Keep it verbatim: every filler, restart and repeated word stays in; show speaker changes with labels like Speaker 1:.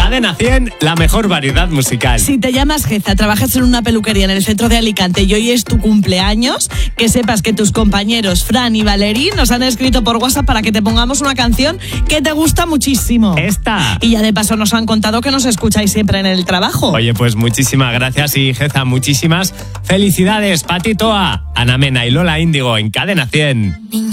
Speaker 1: Cadena cien, la mejor variedad musical.
Speaker 2: Si te llamas Geza, trabajas en una peluquería en el centro de Alicante y hoy es tu cumpleaños, que sepas que tus compañeros Fran y Valerí nos han escrito por WhatsApp para que te pongamos una canción que te gusta muchísimo.
Speaker 1: Esta.
Speaker 2: Y ya de paso nos han contado que nos escucháis siempre en el trabajo.
Speaker 1: Oye, pues muchísimas gracias y Geza, muchísimas felicidades. Patito a Ana Mena y Lola Índigo en Cadena cien.